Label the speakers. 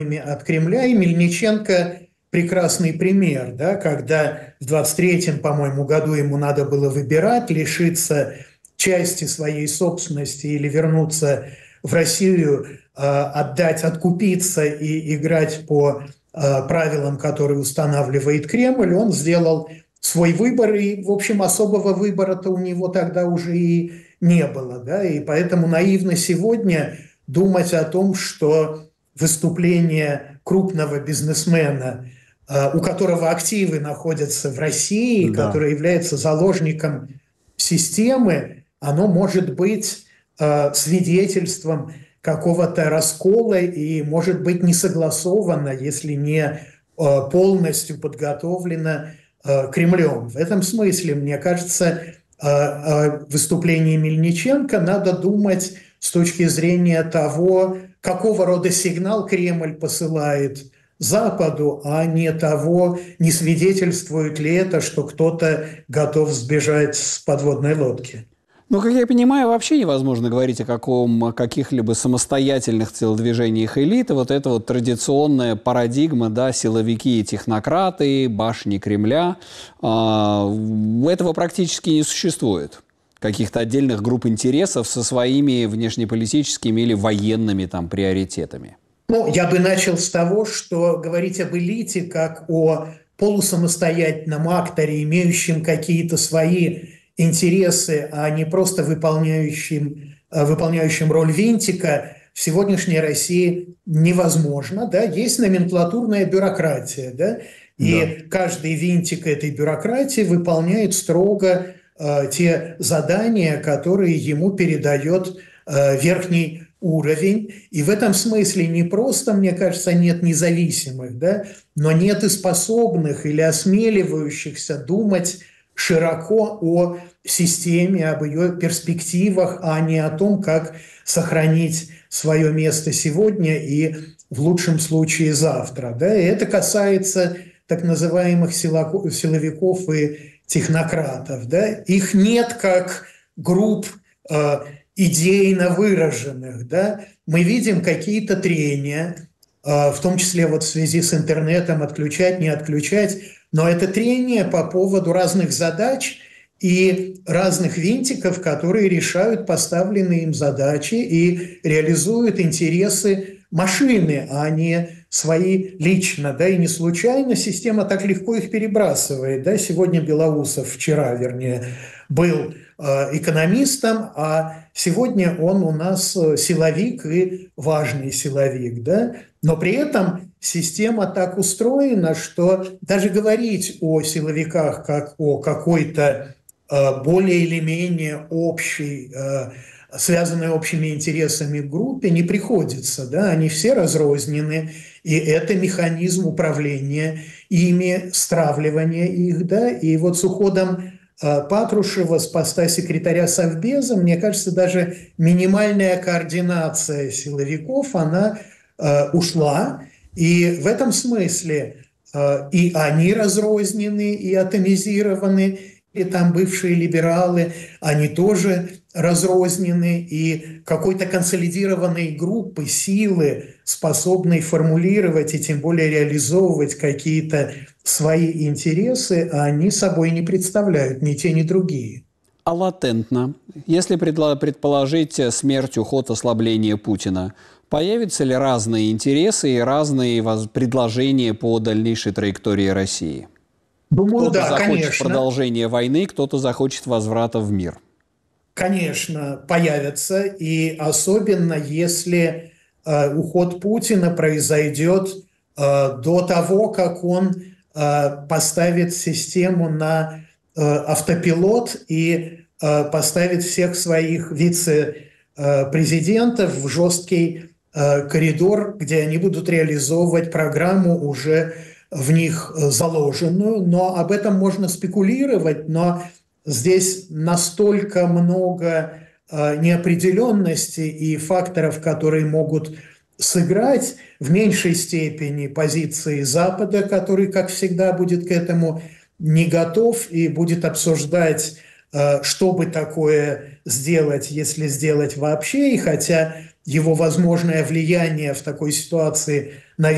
Speaker 1: от Кремля, и Мельниченко прекрасный пример, да, когда в 23-м, по-моему, году ему надо было выбирать, лишиться части своей собственности или вернуться в Россию, отдать, откупиться и играть по правилам, которые устанавливает Кремль, он сделал свой выбор, и, в общем, особого выбора-то у него тогда уже и не было, да, и поэтому наивно сегодня думать о том, что выступление крупного бизнесмена, у которого активы находятся в России,
Speaker 2: Да.
Speaker 1: который является заложником системы, оно может быть свидетельством какого-то раскола и может быть не согласовано, если не полностью подготовлено Кремлем. В этом смысле, мне кажется, о выступлении Мельниченко надо думать с точки зрения того, какого рода сигнал Кремль посылает Западу, а не того, не свидетельствует ли это, что кто-то готов сбежать с подводной лодки.
Speaker 2: Ну, как я понимаю, вообще невозможно говорить о каких-либо самостоятельных телодвижениях элиты. Вот это вот традиционная парадигма, да, силовики и технократы, башни Кремля. Этого практически не существует. Каких-то отдельных групп интересов со своими внешнеполитическими или военными там приоритетами.
Speaker 1: Ну, я бы начал с того, что говорить об элите как о полусамостоятельном акторе, имеющем какие-то свои интересы, а не просто выполняющим роль винтика, в сегодняшней России невозможно. Да? Есть номенклатурная бюрократия, да?
Speaker 2: Да.
Speaker 1: И каждый винтик этой бюрократии выполняет строго те задания, которые ему передает верхний уровень. И в этом смысле не просто, мне кажется, нет независимых, да, но нет и способных или осмеливающихся думать широко о системе, об ее перспективах, а не о том, как сохранить свое место сегодня и в лучшем случае завтра. Да. И это касается так называемых силовиков и технократов. Да. Их нет как групп идейно выраженных. Да. Мы видим какие-то трения, в том числе вот в связи с интернетом, отключать, не отключать, но это трение по поводу разных задач и разных винтиков, которые решают поставленные им задачи и реализуют интересы машины, а не свои лично. Да, и не случайно система так легко их перебрасывает. Да. Сегодня Белоусов, вчера, вернее, был экономистом, а сегодня он у нас силовик и важный силовик. Да? Но при этом система так устроена, что даже говорить о силовиках как о какой-то более или менее общей, связанной общими интересами группе не приходится. Да? Они все разрознены, и это механизм управления ими, стравливания их. Да? И вот с уходом Патрушева с поста секретаря Совбеза, мне кажется, даже минимальная координация силовиков, она ушла. И в этом смысле и они разрознены, и атомизированы, и там бывшие либералы, они тоже разрознены, и какой-то консолидированной группы, силы, способной формулировать и тем более реализовывать какие-то свои интересы, они собой не представляют ни те, ни другие.
Speaker 2: А латентно, если предположить смерть, уход, ослабление Путина, появятся ли разные интересы и разные предложения по дальнейшей траектории России?
Speaker 1: Думаю,
Speaker 2: Кто-то
Speaker 1: да,
Speaker 2: захочет
Speaker 1: конечно.
Speaker 2: продолжения войны, кто-то захочет возврата в мир.
Speaker 1: Конечно, появятся, и особенно если уход Путина произойдет до того, как он поставит систему на автопилот и поставит всех своих вице-президентов в жесткий коридор, где они будут реализовывать программу уже в них заложенную. Но об этом можно спекулировать, но здесь настолько много неопределенности и факторов, которые могут сыграть в меньшей степени позиции Запада, который, как всегда, будет к этому не готов и будет обсуждать, что бы такое сделать, если сделать вообще. И хотя его возможное влияние в такой ситуации, наверное,